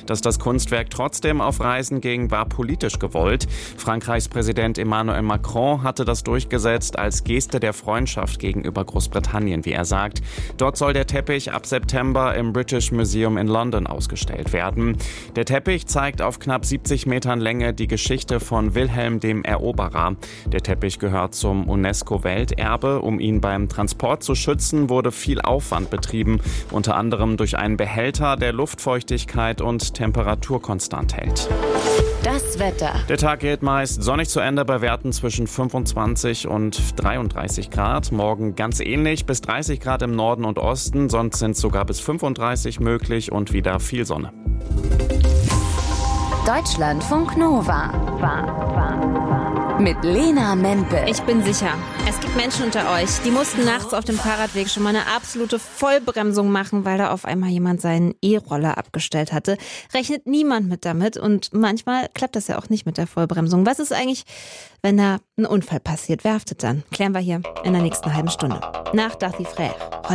Dass das Kunstwerk trotzdem auf Reisen ging, war politisch gewollt. Frankreichs Präsident Emmanuel Macron hatte das durchgesetzt als Geste der Freundschaft gegenüber Großbritannien, wie er sagt. Dort soll der Teppich ab September im British Museum in London ausgestellt werden. Der Teppich zeigt auf knapp 70 Metern Länge die Geschichte von Wilhelm dem Eroberer. Der Teppich gehört zum UNESCO-Welterbe. Um ihn beim Transport zu schützen, wurde viel Aufwand betrieben, unter anderem durch einen Behälter, der Luftfeuchtigkeit und Temperatur konstant hält. Das Wetter. Der Tag geht meist sonnig zu Ende bei Werten zwischen 25 und 33 Grad. Morgen ganz ähnlich, bis 30 Grad im Norden und Osten, sonst sind sogar bis 35 möglich und wieder viel Sonne. Deutschlandfunk Nova. Mit Lena Mempel. Ich bin sicher, es gibt Menschen unter euch, die mussten nachts auf dem Fahrradweg schon mal eine absolute Vollbremsung machen, weil da auf einmal jemand seinen E-Roller abgestellt hatte. Rechnet niemand mit damit und manchmal klappt das ja auch nicht mit der Vollbremsung. Was ist eigentlich, wenn da ein Unfall passiert? Wer haftet dann? Klären wir hier in der nächsten halben Stunde. Nach Darcy Frère.